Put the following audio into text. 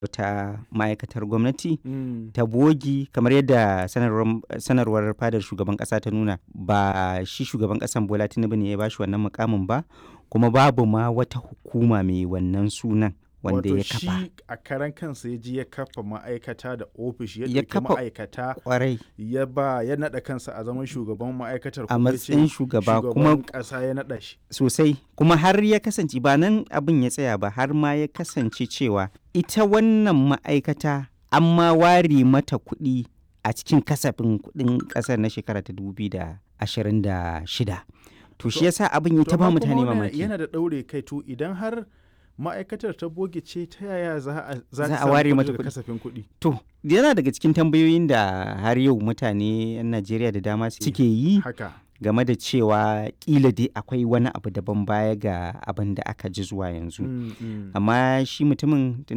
ta ma'aikatar gwamnati ta bogi kamar yadda sanarwar fadar shugaban kasa ta nuna, ba shi shugaban kasan Bola Tinubu ne ya bashi wannan mukamin ba, kuma babu ma wata hukuma mai wannan sunan wanda ya kafa. Wato shi a karan kansa ya ji ya kafa ma'aikata da ofishi, ya ɗauki ma'aikata kwarai ya naɗa kansa a zaman shugaban ma'aikatar, a matsayin shugaba, kuma ƙasa ya naɗa shi sosai, kuma har ya kasance ba nan abin ya tsaya ba, har ma ya kasance cewa ita wannan ma'aikata an ma ware mata kuɗi a cikin kasafin kuɗin ƙasar na shekara ta 2026. To shi yasa abin ya ta ba mutane mamaki. Yana da ɗaure kai, to idan har ma'aikatar ta boge ce, ta yaya za a ware mata kasafin kuɗi? To yana daga cikin tambayoyin da har yau mutane 'yan Najeriya da dama suke yi game da cewa kila dai akwai wani abu daban baya ga abin da aka ji zuwa yanzu. Amma shi mutumin